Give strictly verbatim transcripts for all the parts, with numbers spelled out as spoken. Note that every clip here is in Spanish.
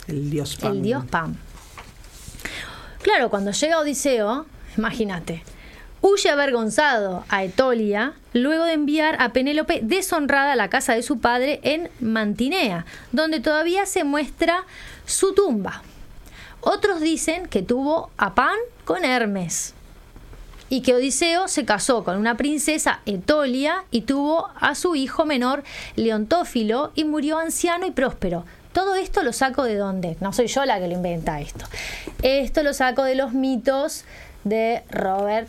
el dios Pan. El dios Pan. Claro, cuando llega Odiseo, imagínate, huye avergonzado a Etolia luego de enviar a Penélope deshonrada a la casa de su padre en Mantinea, donde todavía se muestra su tumba. Otros dicen que tuvo a Pan con Hermes y que Odiseo se casó con una princesa Etolia y tuvo a su hijo menor Leontófilo y murió anciano y próspero. Todo esto lo saco de dónde, no soy yo la que lo inventa esto. Esto lo saco de los mitos de Robert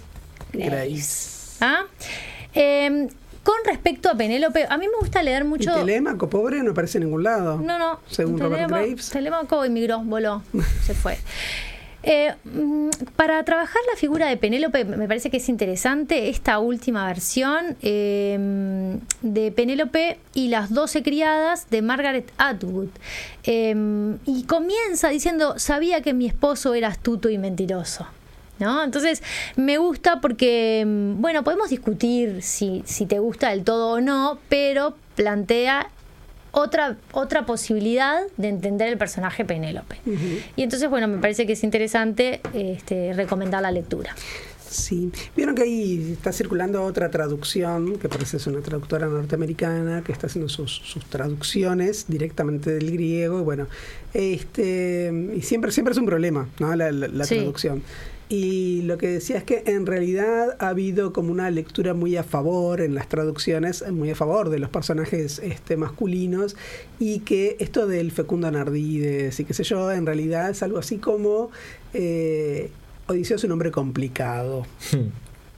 Graves. ¿Ah? Eh, con respecto a Penélope, a mí me gusta leer mucho. ¿Y Telémaco, pobre, no aparece en ningún lado? No, no. Según Robert Graves. Telémaco emigró, voló, se fue. Eh, para trabajar la figura de Penélope me parece que es interesante esta última versión eh, de Penélope y las doce criadas de Margaret Atwood, eh, y comienza diciendo: sabía que mi esposo era astuto y mentiroso, ¿no? Entonces me gusta porque, bueno, podemos discutir si, si te gusta del todo o no, pero plantea otra otra posibilidad de entender el personaje Penélope. Uh-huh. Y entonces, bueno, me parece que es interesante este, recomendar la lectura. Sí, vieron que ahí está circulando otra traducción, que parece es una traductora norteamericana que está haciendo sus, sus traducciones directamente del griego, y bueno, este y siempre siempre es un problema, ¿no? La, la, la sí. traducción. Y lo que decía es que en realidad ha habido como una lectura muy a favor en las traducciones, muy a favor de los personajes este, masculinos, y que esto del fecundo Nardides y qué sé yo, en realidad es algo así como eh, Odiseo es un hombre complicado. Hmm.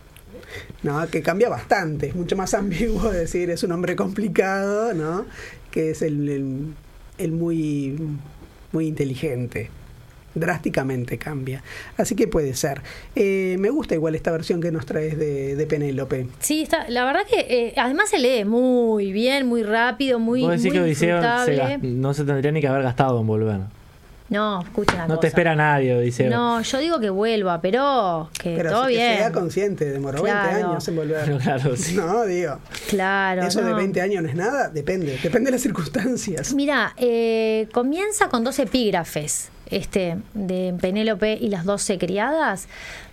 No, que cambia bastante, es mucho más ambiguo decir es un hombre complicado, ¿no? Que es el, el, el muy, muy inteligente. Drásticamente cambia. Así que puede ser. Eh, me gusta igual esta versión que nos traes de, de Penélope. Sí, está, la verdad que eh, además se lee muy bien, muy rápido, muy, ¿Vos decís muy que Odiseo se disfrutable? gast- no se tendría ni que haber gastado en volver? No, escucha una No cosa. te espera nadie, Odiseo. No, yo digo que vuelva, pero que pero todo que bien. sea consciente, demoró Claro. veinte años en volver. Pero claro, sí. No, digo. Claro. Eso no. de veinte años no es nada, depende, depende de las circunstancias. Mira, eh, comienza con dos epígrafes, este, de Penélope y las doce criadas.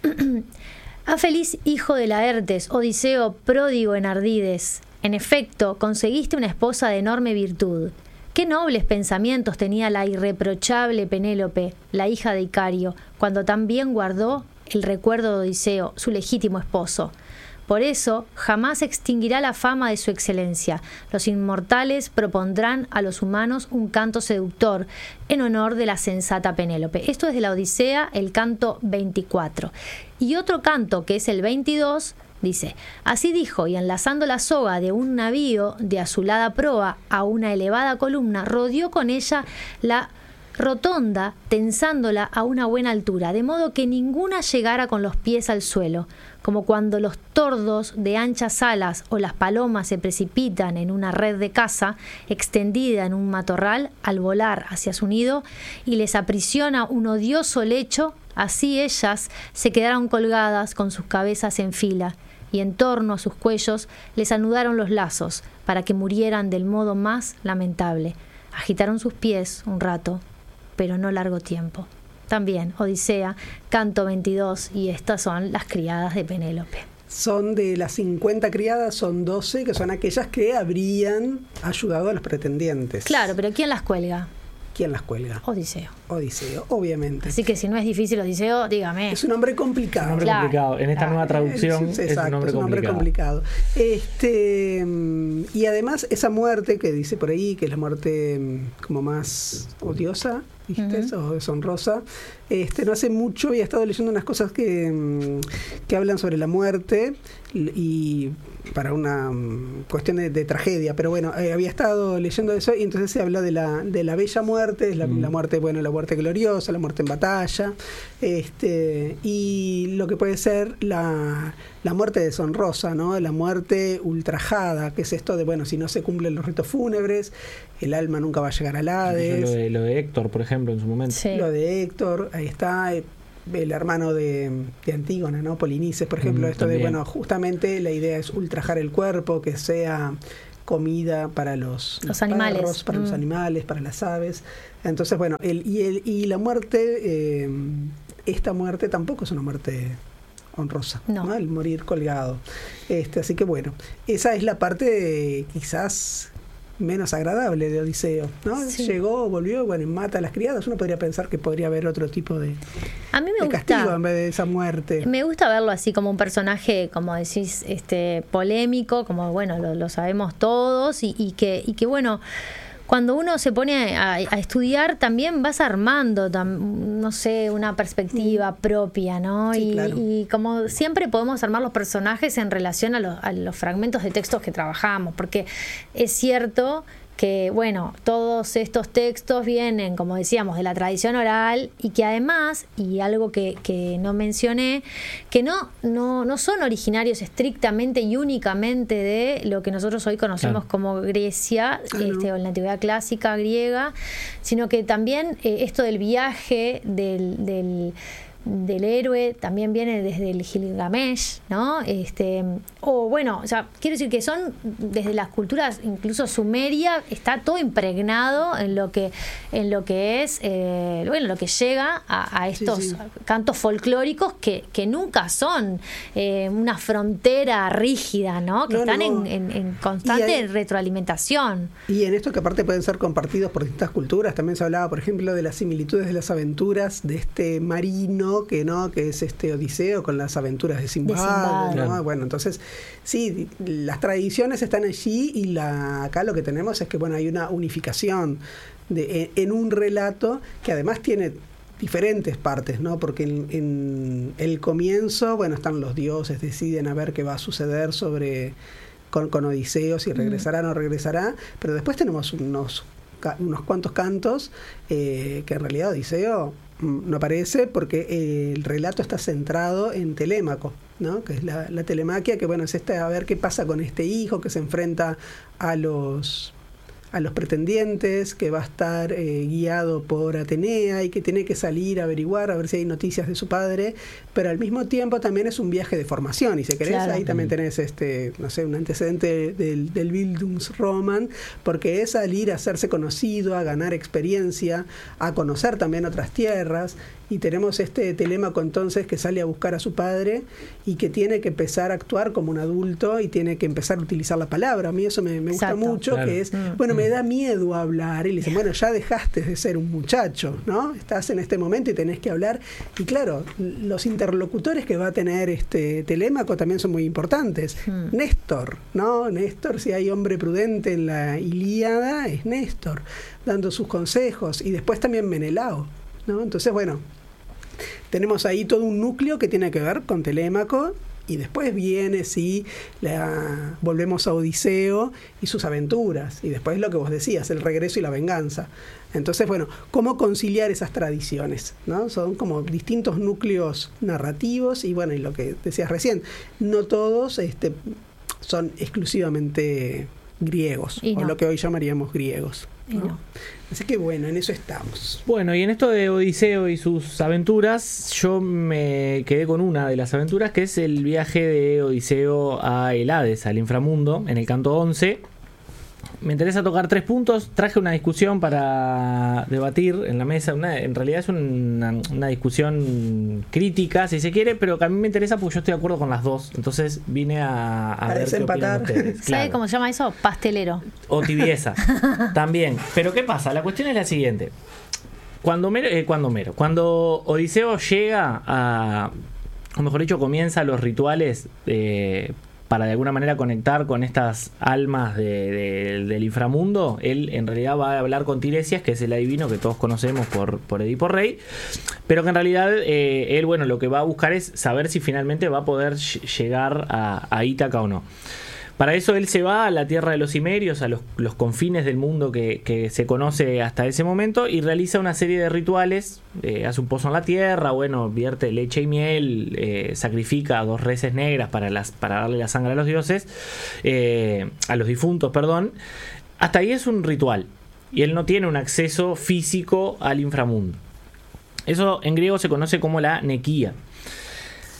A feliz hijo de Laertes, Odiseo, pródigo en ardides. En efecto, conseguiste una esposa de enorme virtud. Qué nobles pensamientos tenía la irreprochable Penélope, la hija de Icario, cuando tan bien guardó el recuerdo de Odiseo, su legítimo esposo. Por eso, jamás extinguirá la fama de su excelencia. Los inmortales propondrán a los humanos un canto seductor en honor de la sensata Penélope. Esto es de la Odisea, el canto veinticuatro. Y otro canto, que es el veintidós, dice: así dijo, y enlazando la soga de un navío de azulada proa a una elevada columna, rodeó con ella la rotonda, tensándola a una buena altura, de modo que ninguna llegara con los pies al suelo, como cuando los tordos de anchas alas o las palomas se precipitan en una red de caza extendida en un matorral al volar hacia su nido y les aprisiona un odioso lecho. Así ellas se quedaron colgadas con sus cabezas en fila, y en torno a sus cuellos les anudaron los lazos para que murieran del modo más lamentable. Agitaron sus pies un rato, pero no largo tiempo. También Odisea, canto veintidós, y estas son las criadas de Penélope. Son de las cincuenta criadas, son doce, que son aquellas que habrían ayudado a los pretendientes. Claro, pero ¿quién las cuelga? ¿Quién las cuelga? Odiseo. Odiseo, obviamente. Así que si no es difícil Odiseo, dígame. Es un hombre complicado. Un hombre Claro, complicado. En esta claro. nueva traducción es, es, exacto, un hombre es un hombre complicado. complicado. Este, y además esa muerte que dice por ahí, que es la muerte como más odiosa, ¿viste? Uh-huh. O deshonrosa. Este, no hace mucho había estado leyendo unas cosas que, que hablan sobre la muerte y para una um, cuestión de, de tragedia, pero bueno, eh, había estado leyendo eso y entonces se habla de la, de la bella muerte, la, mm. la muerte, bueno, la muerte gloriosa, la muerte en batalla, este, y lo que puede ser la, la muerte deshonrosa, ¿no? La muerte ultrajada, que es esto de, bueno, si no se cumplen los ritos fúnebres, el alma nunca va a llegar al Hades. Lo de, lo de Héctor, por ejemplo, en su momento. Sí. Lo de Héctor, ahí está, el hermano de, de Antígona, ¿no? Polinices, por ejemplo, mm, esto también. De, bueno, justamente la idea es ultrajar el cuerpo, que sea comida para los, los animales, perros, para mm. los animales, para las aves. Entonces, bueno, el, y, el, y la muerte, eh, esta muerte tampoco es una muerte honrosa, no. ¿no? El morir colgado. Este, así que bueno, esa es la parte eh, quizás menos agradable de Odiseo, ¿no? Sí. Llegó, volvió, bueno, y mata a las criadas. Uno podría pensar que podría haber otro tipo de, a mí me de gusta, castigo en vez de esa muerte. Me gusta verlo así como un personaje, como decís, este polémico, como bueno, lo, lo sabemos todos, y, y que, y que bueno, cuando uno se pone a, a estudiar también vas armando, tam, no sé, una perspectiva mm. propia, ¿no? Sí, y, claro. y como siempre podemos armar los personajes en relación a los, a los fragmentos de textos que trabajamos, porque es cierto que, bueno, todos estos textos vienen, como decíamos, de la tradición oral, y que además, y algo que, que no mencioné, que no, no, no son originarios estrictamente y únicamente de lo que nosotros hoy conocemos claro. como Grecia, ah, este, no. o la antigüedad clásica griega, sino que también eh, esto del viaje del... del del héroe también viene desde el Gilgamesh, ¿no? Este, o bueno, o sea, quiero decir que son desde las culturas, incluso sumeria, está todo impregnado en lo que, en lo que es, eh, bueno, lo que llega a, a estos sí, sí. cantos folclóricos que, que nunca son eh, una frontera rígida, ¿no? Que no, están no. En, en, en constante hay, retroalimentación. Y en esto que aparte pueden ser compartidos por distintas culturas, también se hablaba, por ejemplo, de las similitudes de las aventuras de este marino que no, que es este Odiseo con las aventuras de Sinbad, de Sinbad. ¿no? Claro. Bueno, entonces sí, las tradiciones están allí, y la, acá lo que tenemos es que bueno, hay una unificación de, en, en un relato que además tiene diferentes partes, ¿no? Porque en, en el comienzo, bueno, están los dioses, deciden a ver qué va a suceder sobre con, con Odiseo, si regresará o no regresará, pero después tenemos unos, unos cuantos cantos eh, que en realidad Odiseo no aparece porque eh, el relato está centrado en Telémaco, ¿no? Que es la, la telemaquia, que bueno, es esta, a ver qué pasa con este hijo que se enfrenta a los a los pretendientes, que va a estar eh, guiado por Atenea y que tiene que salir a averiguar, a ver si hay noticias de su padre, pero al mismo tiempo también es un viaje de formación, y si querés, claro. ahí también tenés este, no sé, un antecedente del, del Bildungsroman, porque es salir a hacerse conocido, a ganar experiencia, a conocer también otras tierras, y tenemos este Telémaco entonces que sale a buscar a su padre y que tiene que empezar a actuar como un adulto y tiene que empezar a utilizar la palabra. A mí eso me, me gusta mucho, claro. que es, mm. bueno, me da miedo hablar, y le dicen, bueno, ya dejaste de ser un muchacho, ¿no? Estás en este momento y tenés que hablar, y claro, los interlocutores que va a tener este Telémaco también son muy importantes. Mm. Néstor, ¿no? Néstor, si hay hombre prudente en la Ilíada, es Néstor, dando sus consejos, y después también Menelao, ¿no? Entonces, bueno, tenemos ahí todo un núcleo que tiene que ver con Telémaco, y después viene, sí, la, volvemos a Odiseo y sus aventuras, y después lo que vos decías, el regreso y la venganza. Entonces, bueno, ¿cómo conciliar esas tradiciones? ¿No? Son como distintos núcleos narrativos, y bueno, y lo que decías recién, no todos este, son exclusivamente griegos, no. o lo que hoy llamaríamos griegos, ¿no? No. Así que bueno, en eso estamos. Bueno, y en esto de Odiseo y sus aventuras, yo me quedé con una de las aventuras, que es el viaje de Odiseo a el Hades, al inframundo, en el canto once. Me interesa tocar tres puntos. Traje una discusión para debatir en la mesa. Una, en realidad es una, una discusión crítica, si se quiere, pero que a mí me interesa porque yo estoy de acuerdo con las dos. Entonces vine a, a, a ver desempatar. qué opinan ustedes. ¿Sabe Claro. cómo se llama eso? Pastelero. O tibieza. También. Pero ¿qué pasa? La cuestión es la siguiente. Cuando Mero, eh, cuando Mero, cuando Odiseo llega a, o mejor dicho, comienza los rituales eh, para de alguna manera conectar con estas almas de, de, del inframundo, él en realidad va a hablar con Tiresias, que es el adivino que todos conocemos por, por Edipo Rey, pero que en realidad eh, él, bueno, lo que va a buscar es saber si finalmente va a poder llegar a, a Ítaca o no. Para eso él se va a la tierra de los Cimerios, a los, los confines del mundo que, que se conoce hasta ese momento, y realiza una serie de rituales. Eh, hace un pozo en la tierra, bueno, vierte leche y miel, eh, sacrifica a dos reses negras para, las, para darle la sangre a los dioses, eh, a los difuntos, perdón. Hasta ahí es un ritual, y él no tiene un acceso físico al inframundo. Eso en griego se conoce como la nequía.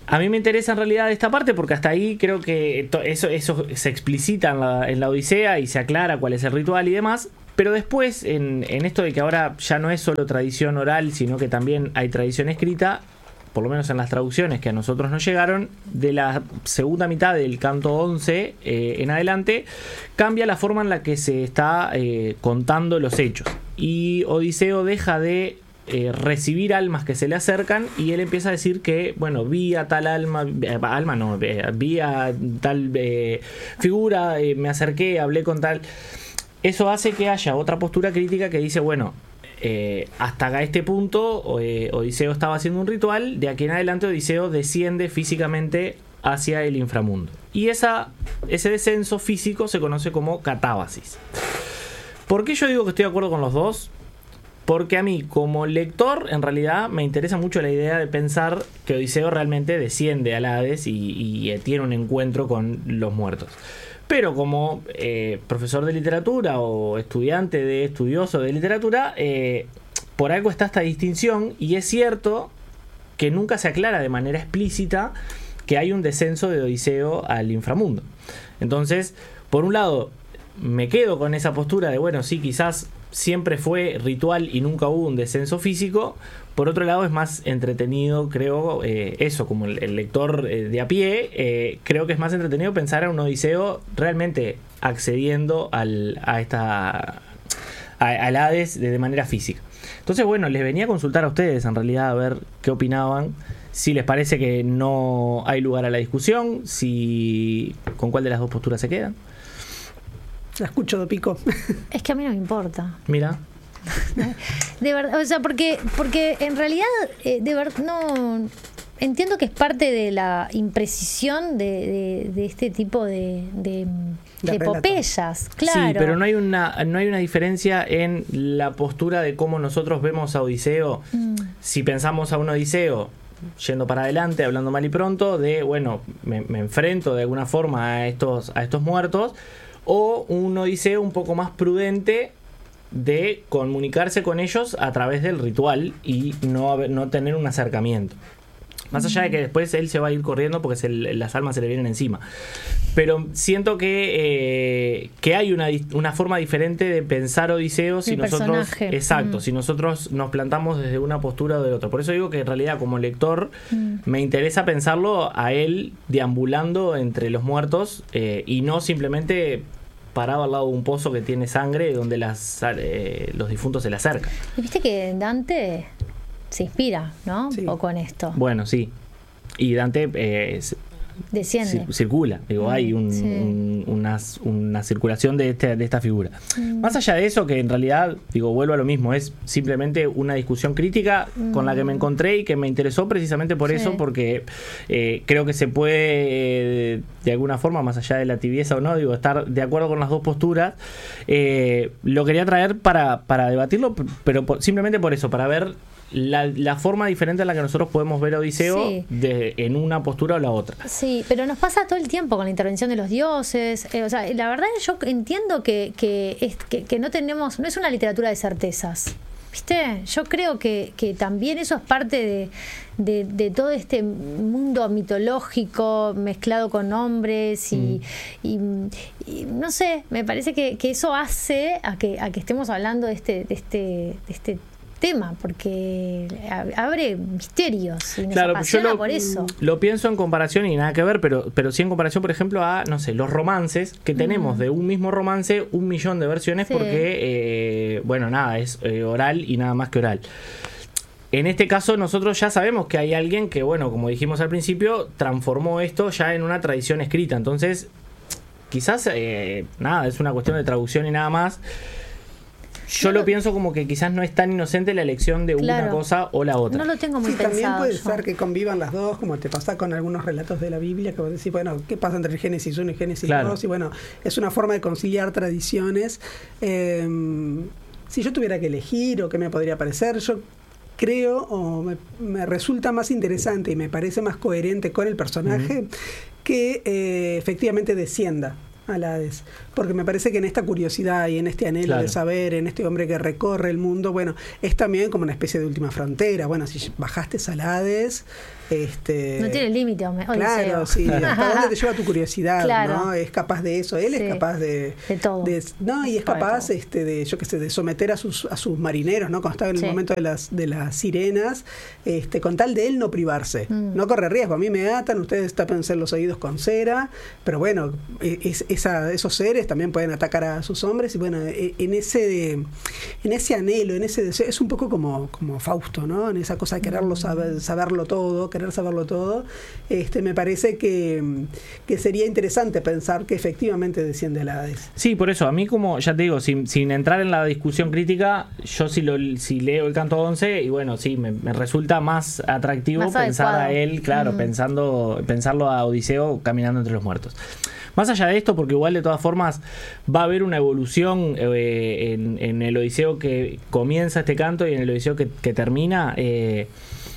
a mí me interesa en realidad esta parte porque hasta ahí creo que eso, eso se explicita en la, en la Odisea y se aclara cuál es el ritual y demás. Pero después, en, en esto de que ahora ya no es solo tradición oral, sino que también hay tradición escrita, por lo menos en las traducciones que a nosotros nos llegaron, de la segunda mitad del canto once eh, en adelante, cambia la forma en la que se está eh, contando los hechos. Y Odiseo deja de eh, recibir almas que se le acercan y él empieza a decir que, bueno, vi a tal alma, eh, alma no, eh, vi a tal eh, figura, eh, me acerqué, hablé con tal... Eso hace que haya otra postura crítica que dice, bueno, eh, hasta este punto eh, Odiseo estaba haciendo un ritual, de aquí en adelante Odiseo desciende físicamente hacia el inframundo. Y esa, ese descenso físico se conoce como catábasis. ¿Por qué yo digo que estoy de acuerdo con los dos? Porque a mí, como lector, en realidad me interesa mucho la idea de pensar que Odiseo realmente desciende al Hades y, y eh, tiene un encuentro con los muertos. Pero como eh, profesor de literatura o estudiante de estudioso de literatura, eh, por algo está esta distinción, y es cierto que nunca se aclara de manera explícita que hay un descenso de Odiseo al inframundo. Entonces, por un lado, me quedo con esa postura de, bueno, sí, quizás siempre fue ritual y nunca hubo un descenso físico. Por otro lado, es más entretenido, creo, eh, eso, como el, el lector eh, de a pie, eh, creo que es más entretenido pensar a un Odiseo realmente accediendo al, a esta, a, al Hades de, de manera física. Entonces, bueno, les venía a consultar a ustedes, en realidad, a ver qué opinaban, si les parece que no hay lugar a la discusión, si con cuál de las dos posturas se quedan. La escucho de pico. Es que a mí no me importa. Mira. De verdad, o sea, porque, porque en realidad, eh, de verdad, no. Entiendo que es parte de la imprecisión de, de, de este tipo de, de, de, de epopeyas, claro. Sí, pero no hay una, no hay una diferencia en la postura de cómo nosotros vemos a Odiseo. Mm. Si pensamos a un Odiseo yendo para adelante, hablando mal y pronto, de, bueno, me, me enfrento de alguna forma a estos, a estos muertos, o un Odiseo un poco más prudente de comunicarse con ellos a través del ritual y no, haber, no tener un acercamiento. Más allá de que después él se va a ir corriendo porque se, las almas se le vienen encima. Pero siento que, eh, que hay una, una forma diferente de pensar Odiseo si el nosotros... personaje. Exacto, mm. si nosotros nos plantamos desde una postura o del otro. Por eso digo que en realidad como lector mm. me interesa pensarlo a él deambulando entre los muertos eh, y no simplemente parado al lado de un pozo que tiene sangre donde las, eh, los difuntos se le acercan. Y viste que Dante se inspira, ¿no? Sí. Un poco en esto. Bueno, sí. Y Dante eh, desciende. Circula. Digo, mm, hay un, sí. un, una, una circulación de, este, de esta figura. Mm. Más allá de eso, que en realidad, digo, vuelvo a lo mismo, es simplemente una discusión crítica mm. con la que me encontré y que me interesó precisamente por sí. eso, porque eh, creo que se puede, eh, de alguna forma, más allá de la tibieza o no, digo, estar de acuerdo con las dos posturas. Eh, lo quería traer para, para debatirlo, pero por, simplemente por eso, para ver La, la forma diferente en la que nosotros podemos ver a Odiseo sí. de, en una postura o la otra. Sí, pero nos pasa todo el tiempo con la intervención de los dioses. Eh, o sea, la verdad yo entiendo que, que, es, que, que no tenemos, no es una literatura de certezas. ¿Viste? Yo creo que, que también eso es parte de, de, de todo este mundo mitológico mezclado con hombres y, mm. y, y no sé, me parece que, que eso hace a que, a que estemos hablando de este, de este, de este tema, porque abre misterios y nos claro, apasiona yo lo, por eso. Lo pienso en comparación y nada que ver, pero, pero sí en comparación, por ejemplo, a, no sé, los romances, que mm. tenemos de un mismo romance un millón de versiones sí. porque, eh, bueno, nada, es eh, oral y nada más que oral. En este caso nosotros ya sabemos que hay alguien que, bueno, como dijimos al principio, transformó esto ya en una tradición escrita. Entonces, quizás, eh, nada, es una cuestión de traducción y nada más. Yo no lo, lo pienso como que quizás no es tan inocente la elección de claro, una cosa o la otra. No lo tengo muy sí, pensado. También puede yo. ser que convivan las dos, como te pasa con algunos relatos de la Biblia, que vos decís, bueno, ¿qué pasa entre el Génesis uno y Génesis claro. dos? Y bueno, es una forma de conciliar tradiciones. Eh, si yo tuviera que elegir o qué me podría parecer, yo creo o me, me resulta más interesante y me parece más coherente con el personaje mm. que eh, efectivamente descienda. al Hades, porque me parece que en esta curiosidad y en este anhelo claro. de saber, en este hombre que recorre el mundo, bueno, es también como una especie de última frontera. Bueno, si bajaste al Hades, este, no tiene límite, Odiseo. Claro, sí, hasta dónde te lleva tu curiosidad, claro. ¿no? Es capaz de eso, él sí. es capaz de, de todo. De, no, y es capaz este, de, yo qué sé, de someter a sus a sus marineros, ¿no? Cuando estaba en el sí. momento de las de las sirenas, este, con tal de él no privarse, mm. no corre riesgo. A mí me atan, ustedes tapense los oídos con cera, pero bueno, es, esa, esos seres también pueden atacar a sus hombres y bueno, en ese en ese anhelo, en ese deseo, es un poco como, como Fausto, ¿no? En esa cosa de quererlo saber, saberlo todo, querer saberlo todo, este, me parece que, que sería interesante pensar que efectivamente desciende al Hades. Sí, por eso, a mí como, ya te digo, sin, sin entrar en la discusión crítica, yo si, lo, si leo el Canto once, y bueno, sí, me, me resulta más atractivo más pensar adecuado. a él, claro, mm. pensando pensarlo a Odiseo caminando entre los muertos. Más allá de esto, porque igual de todas formas va a haber una evolución eh, en, en el Odiseo que comienza este canto y en el Odiseo que, que termina. Eh,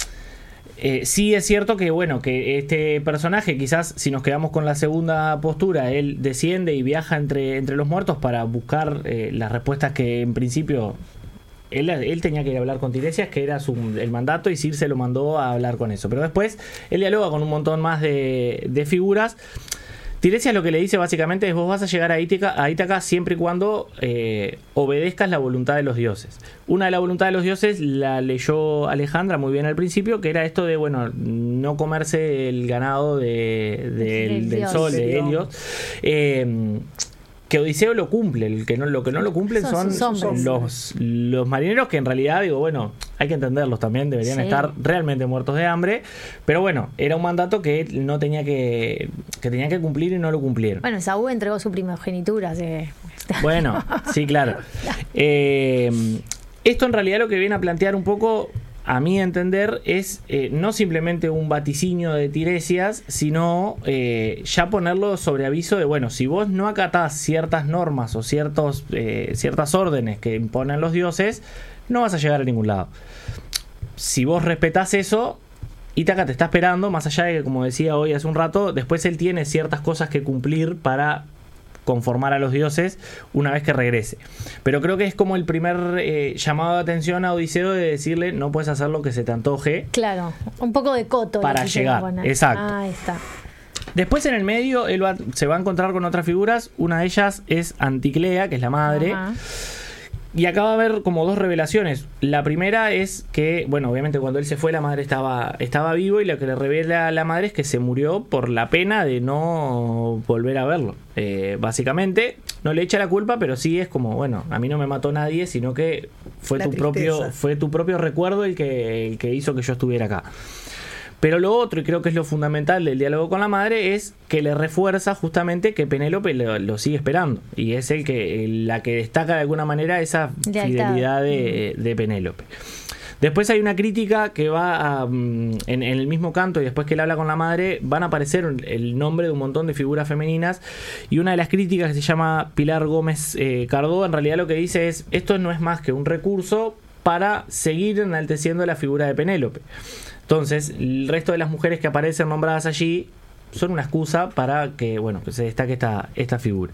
eh, sí es cierto que bueno que este personaje, quizás si nos quedamos con la segunda postura, él desciende y viaja entre, entre los muertos para buscar eh, las respuestas que en principio él, él tenía que ir a hablar con Tiresias, que era su, el mandato, y Circe lo mandó a hablar con eso. Pero después él dialoga con un montón más de, de figuras. Tiresias lo que le dice básicamente es: vos vas a llegar a Ítaca, a Ítaca siempre y cuando eh, obedezcas la voluntad de los dioses. Una de la voluntad de los dioses la leyó Alejandra muy bien al principio, que era esto de, bueno, no comerse el ganado de, de, del, del sol, de Helios. Eh, que Odiseo lo cumple, el que no, lo que no lo cumplen son, son los, los marineros, que en realidad, digo, bueno, hay que entenderlos también, deberían sí. estar realmente muertos de hambre, pero bueno, era un mandato que él no tenía que, que tenía que cumplir y no lo cumplieron. Bueno, Saúl entregó su primogenitura. ¿Sí? Bueno, sí, claro. Eh, esto en realidad lo que viene a plantear un poco, a mi entender, es eh, no simplemente un vaticinio de Tiresias, sino eh, ya ponerlo sobre aviso de, bueno, si vos no acatás ciertas normas o ciertos, eh, ciertas órdenes que imponen los dioses, no vas a llegar a ningún lado. Si vos respetás eso, Ítaca te está esperando, más allá de que, como decía hoy hace un rato, después él tiene ciertas cosas que cumplir para conformar a los dioses una vez que regrese. Pero creo que es como el primer eh, llamado de atención a Odiseo, de decirle: no puedes hacer lo que se te antoje. Claro, un poco de coto para llegar. Exacto. Ah, ahí está. Después en el medio él va, se va a encontrar con otras figuras. Una de ellas es Anticlea, que es la madre. Ajá. Y acá va a haber como dos revelaciones. La primera es que, bueno, obviamente cuando él se fue la madre estaba, estaba vivo, y lo que le revela a la madre es que se murió por la pena de no volver a verlo. Eh, básicamente no le echa la culpa, pero sí es como, bueno, a mí no me mató nadie, sino que fue, tu propio, fue tu propio recuerdo el que, el que hizo que yo estuviera acá. Pero lo otro, y creo que es lo fundamental del diálogo con la madre, es que le refuerza justamente que Penélope lo, lo sigue esperando. Y es el que el, la que destaca de alguna manera esa de fidelidad de, de Penélope. Después hay una crítica que va a, en, en el mismo canto, y después que él habla con la madre, van a aparecer el nombre de un montón de figuras femeninas. Y una de las críticas, que se llama Pilar Gómez eh, Cardó, en realidad lo que dice es: esto no es más que un recurso para seguir enalteciendo la figura de Penélope. Entonces, el resto de las mujeres que aparecen nombradas allí son una excusa para que, bueno, que se destaque esta, esta figura.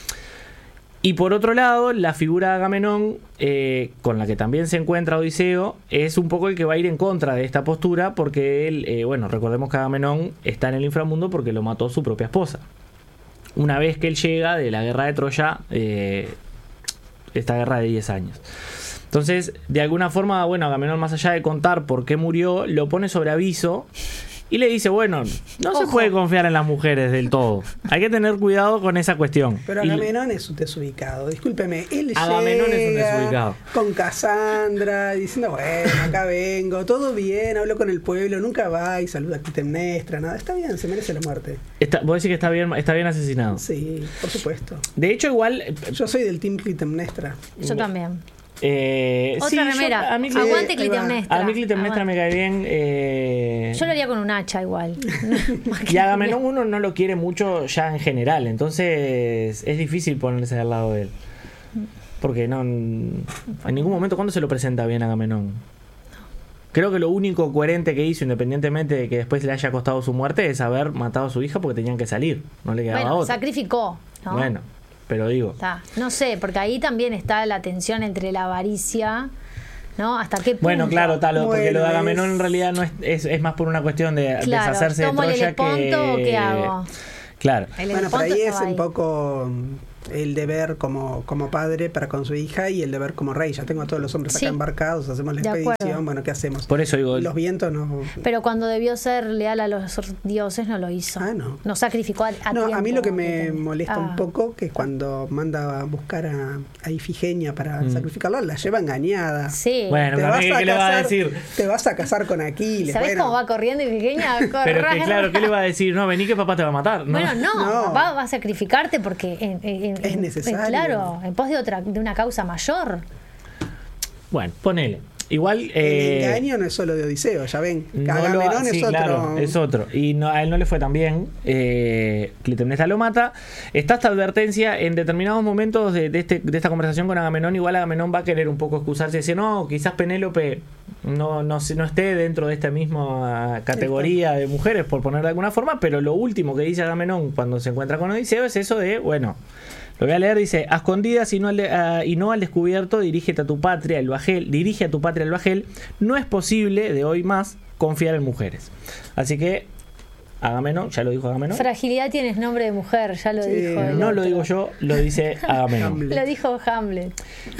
Y por otro lado, la figura de Agamenón, eh, con la que también se encuentra Odiseo, es un poco el que va a ir en contra de esta postura, porque él, eh, bueno, recordemos que Agamenón está en el inframundo porque lo mató su propia esposa. Una vez que él llega de la guerra de Troya, eh, esta guerra de diez años. Entonces, de alguna forma, bueno, Agamenón, más allá de contar por qué murió, lo pone sobre aviso y le dice: bueno, no Ojo. se puede confiar en las mujeres del todo. Hay que tener cuidado con esa cuestión. Pero Agamenón y... es un desubicado. Discúlpeme, él Agamenón llega es un desubicado. Con Casandra, diciendo: bueno, acá vengo, todo bien, hablo con el pueblo, nunca va y saluda a Clitemnestra, nada. Está bien, se merece la muerte. Está, ¿Vos decís que está bien, está bien asesinado? Sí, por supuesto. De hecho, igual... Yo soy del team Clitemnestra. Yo también. Eh, Otra sí, remera. Yo, a mí, Aguante Clitemnestra. A mí Clitemnestra me cae bien. Eh... Yo lo haría con un hacha igual. Y Agamenón uno no lo quiere mucho ya en general, entonces es difícil ponerse al lado de él. Porque no, en ningún momento, ¿cuándo se lo presenta bien Agamenón? Creo que lo único coherente que hizo, independientemente de que después le haya costado su muerte, es haber matado a su hija porque tenían que salir. No le quedaba bueno, otra. Sacrificó, ¿no? Bueno, pero digo. Está. No sé, porque ahí también está la tensión entre la avaricia, ¿no? ¿Hasta qué punto? Bueno, claro, tal, Bueno, porque lo de Agamenón es- en realidad no es, es, es más por una cuestión de Claro, deshacerse de ¿tomo el Troya Heleponto que... o qué hago? Claro. El Bueno, por Heleponto ahí es estaba un ahí. poco mm, el deber como, como padre para con su hija y el deber como rey. Ya tengo a todos los hombres Sí. acá embarcados, hacemos la De expedición, acuerdo. bueno, ¿qué hacemos? Por eso digo, Los vientos no... Pero cuando debió ser leal a los dioses no lo hizo. Ah, no. No sacrificó a, a No, a mí tiempo lo que me tenía. molesta Ah. un poco que es cuando manda a buscar a, a Ifigenia para Mm. sacrificarla, la lleva engañada. Sí. Bueno, Te pero vas ¿qué, a qué le va a casar- decir? Te vas a casar con Aquiles. ¿Sabés bueno. cómo va corriendo y pequeña? Pero es que claro, ¿qué le va a decir? No, vení que papá te va a matar, ¿no? Bueno, no, No. papá va a sacrificarte porque en, en- en- Es en- necesario. claro, en pos de otra, de una causa mayor. Bueno, ponele. Igual... El eh, engaño no es solo de Odiseo, ya ven. no lo- Agamenón sí, es otro. claro, es otro. Y no, a él no le fue tan bien. Eh, Clitemnestra lo mata. Está esta advertencia en determinados momentos de, de, este, de esta conversación con Agamenón. Igual Agamenón va a querer un poco excusarse y decir, no, quizás Penélope no, no, se- no esté dentro de esta misma categoría de mujeres, por poner de alguna forma. Pero lo último que dice Agamenón cuando se encuentra con Odiseo es eso de, bueno... Lo voy a leer, dice, a escondidas y no, al de- a- y no al descubierto, dirígete a tu patria, el bajel, dirige a tu patria el bajel, no es posible de hoy más confiar en mujeres. Así que, Agamenón, ya lo dijo Agamenón, Fragilidad tienes nombre de mujer, ya lo Sí, dijo. el no otro. lo digo yo, lo dice Agamenón. Hamlet. Lo dijo Hamlet.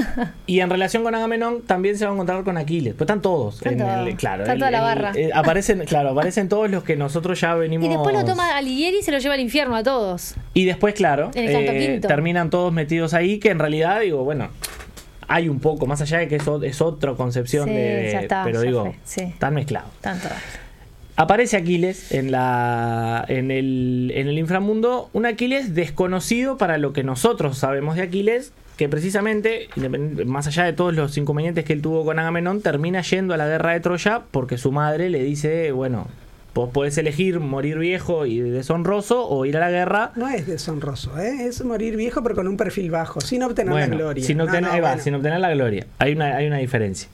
Y en relación con Agamenón también se va a encontrar con Aquiles, pues están todos. Están en todos. el- claro, Está el- toda la el- barra. eh, aparecen, claro, aparecen todos los que nosotros ya venimos... Y después lo toma Alighieri y se lo lleva al infierno a todos. Y después, claro, En el canto eh, quinto. terminan todos metidos ahí, que en realidad, digo, bueno, hay un poco, más allá de que eso es otra concepción Sí, de... ya está, pero ya digo, fue, sí. están mezclados. Tanto. Aparece Aquiles en la en el, en el inframundo, un Aquiles desconocido para lo que nosotros sabemos de Aquiles, que precisamente, independ- más allá de todos los inconvenientes que él tuvo con Agamenón, termina yendo a la guerra de Troya porque su madre le dice, bueno, vos podés elegir morir viejo y deshonroso o ir a la guerra. No es deshonroso, ¿eh? Es morir viejo pero con un perfil bajo, sin obtener Bueno, la gloria. sin No, obtener, no, ahí va, bueno. sin obtener la gloria. Hay una, hay una diferencia.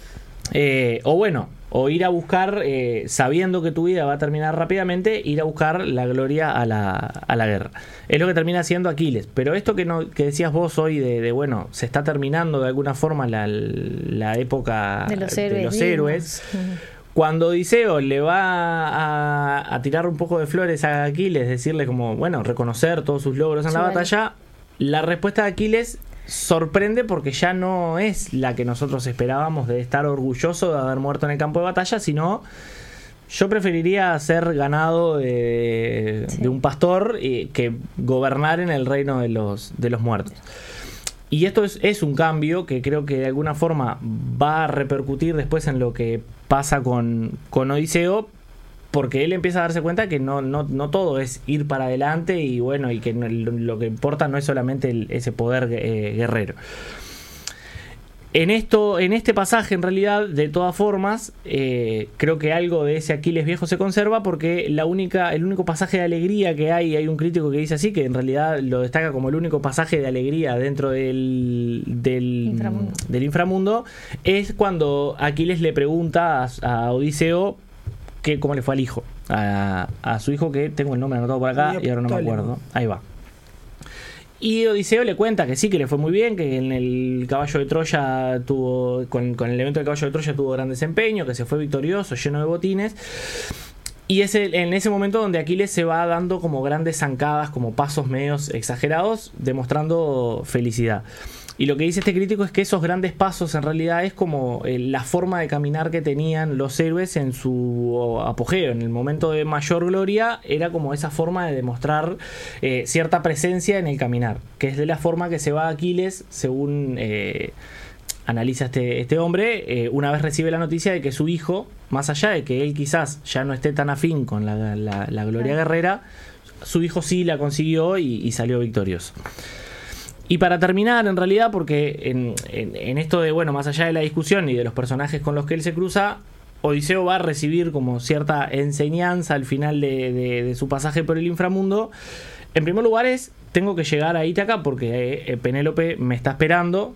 Eh, o bueno, o ir a buscar, eh, sabiendo que tu vida va a terminar rápidamente, ir a buscar la gloria a la, a la guerra. Es lo que termina haciendo Aquiles. Pero esto que, no, que decías vos hoy de, de, bueno, se está terminando de alguna forma la, la época De los héroes. de los dignos. héroes. Ujú. Cuando Odiseo le va a, a tirar un poco de flores a Aquiles, decirle como, bueno, reconocer todos sus logros en Sí, la vale. batalla, la respuesta de Aquiles sorprende porque ya no es la que nosotros esperábamos de estar orgulloso de haber muerto en el campo de batalla, sino yo preferiría ser ganado de, Sí. de un pastor eh, que gobernar en el reino de los, de los muertos. Y esto es, es un cambio que creo que de alguna forma va a repercutir después en lo que pasa con, con Odiseo, porque él empieza a darse cuenta que no, no, no todo es ir para adelante y bueno, y que no- lo, lo que importa no es solamente el- ese poder eh, guerrero. En esto, en este pasaje, en realidad, de todas formas, eh, creo que algo de ese Aquiles viejo se conserva porque la única, el único pasaje de alegría que hay, hay un crítico que dice así, que en realidad lo destaca como el único pasaje de alegría dentro del, del, Inframundo. del inframundo, es cuando Aquiles le pregunta a, a Odiseo que cómo le fue al hijo, a, a su hijo, que tengo el nombre anotado por acá y ahora no me Neoptólemo. acuerdo. Ahí va. Y Odiseo le cuenta que sí, que le fue muy bien, que en el caballo de Troya tuvo, con, con el evento del caballo de Troya tuvo gran desempeño, que se fue victorioso, lleno de botines. Y es el- en ese momento donde Aquiles se va dando como grandes zancadas, como pasos medios exagerados, demostrando felicidad. Y lo que dice este crítico es que esos grandes pasos en realidad es como eh, la forma de caminar que tenían los héroes en su apogeo, en el momento de mayor gloria, era como esa forma de demostrar eh, cierta presencia en el caminar, que es de la forma que se va Aquiles, según eh, analiza este, este hombre, eh, una vez recibe la noticia de que su hijo, más allá de que él quizás ya no esté tan afín con la, la- la gloria guerrera, su hijo sí la consiguió y, y salió victorioso. Y para terminar, en realidad, porque en, en- en esto de, bueno, más allá de la discusión y de los personajes con los que él se cruza, Odiseo va a recibir como cierta enseñanza al final de, de- de su pasaje por el inframundo. En primer lugar es, tengo que llegar a Ítaca porque eh, Penélope me está esperando.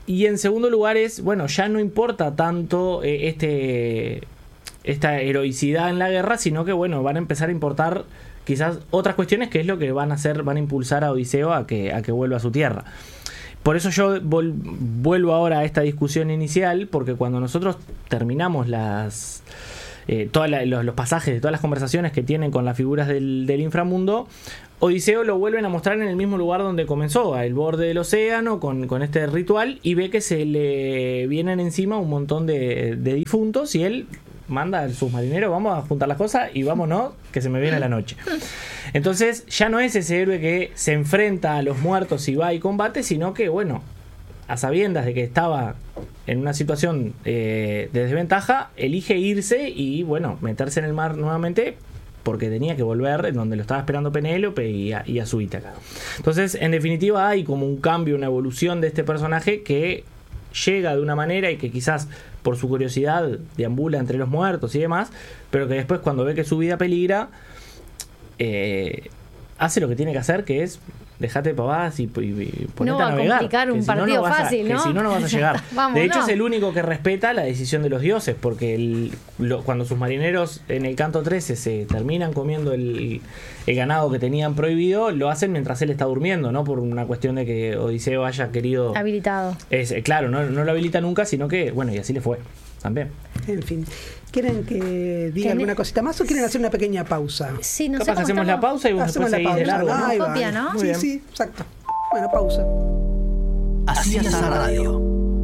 y en segundo lugar es, bueno, ya no importa tanto eh, este esta heroicidad en la guerra, sino que, bueno, van a empezar a importar quizás otras cuestiones, que es lo que van a hacer, van a impulsar a Odiseo a que, a que vuelva a su tierra. Por eso yo vol- vuelvo ahora a esta discusión inicial, porque cuando nosotros terminamos las eh, todos los, los pasajes de todas las conversaciones que tienen con las figuras del, del inframundo, Odiseo lo vuelven a mostrar en el mismo lugar donde comenzó, al borde del océano, con, con este ritual, y ve que se le vienen encima un montón de, de difuntos, y él manda al submarinero, vamos a juntar las cosas y vámonos, que se me viene la noche. Entonces ya no es ese héroe que se enfrenta a los muertos y va y combate, sino que, bueno, a sabiendas de que estaba en una situación eh, de desventaja, elige irse y, bueno, meterse en el mar nuevamente, porque tenía que volver en donde lo estaba esperando Penélope y a, y a su Ítaca. Entonces, en definitiva, hay como un cambio, una evolución de este personaje que llega de una manera y que quizás por su curiosidad deambula entre los muertos y demás, pero que después, cuando ve que su vida peligra, eh, hace lo que tiene que hacer, que es dejate pavadas y, y, y ponete no va a navegar. a complicar un si no, partido no vas fácil, a, ¿no? Que si no, no vas a llegar. Vamos, de hecho, no. es el único que respeta la decisión de los dioses, porque el, lo, cuando sus marineros en el canto trece se terminan comiendo el, el ganado que tenían prohibido, lo hacen mientras él está durmiendo, no por una cuestión de que Odiseo haya querido... Habilitado. Es, eh, claro, no, no lo habilita nunca, sino que, bueno, y así le fue también. En fin. ¿Quieren que diga ¿Tenés? alguna cosita más o quieren hacer una pequeña pausa? Sí, no sé Capaz cómo hacemos estamos. la pausa y vos Hacemos después la seguís de pausa. largo, ¿no? Ahí va. Copia, ¿no? Sí, Muy bien. sí, exacto. Bueno, pausa. Así es la radio.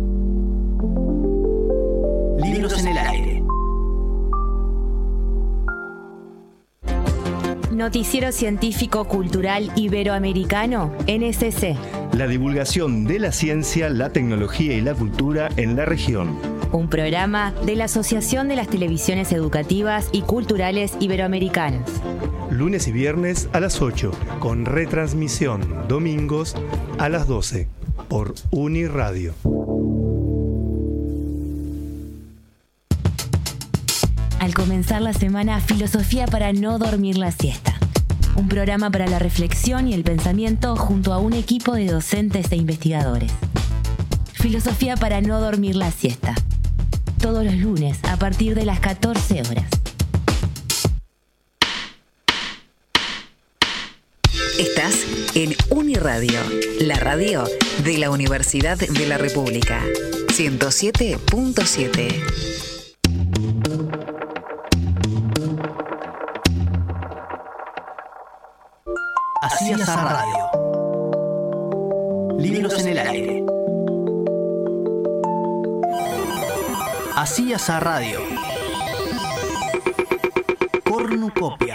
Libros en el aire. Noticiero Científico Cultural Iberoamericano, N S C. La divulgación de la ciencia, la tecnología y la cultura en la región. Un programa de la Asociación de las Televisiones Educativas y Culturales Iberoamericanas. Lunes y viernes a las ocho, con retransmisión domingos a las doce, por Uniradio. Al comenzar la semana, Filosofía para no dormir la siesta. Un programa para la reflexión y el pensamiento junto a un equipo de docentes e investigadores. Filosofía para no dormir la siesta. Todos los lunes a partir de las catorce horas. Estás en Uniradio, la radio de la Universidad de la República. ciento siete punto siete. Así es la radio. Libros en el aire. Así es la radio. Cornucopia.